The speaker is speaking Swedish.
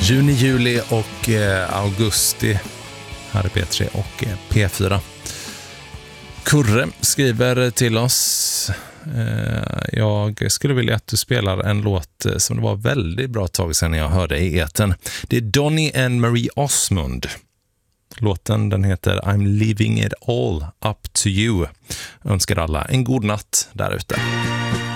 Juni, juli och augusti här är P3 och P4. Kurre skriver till oss: jag skulle vilja att du spelar en låt som det var väldigt bra tag sedan jag hörde i eten. Det är Donny and Marie Osmond. Låten den heter I'm leaving it all up to you. Önskar alla en god natt där ute.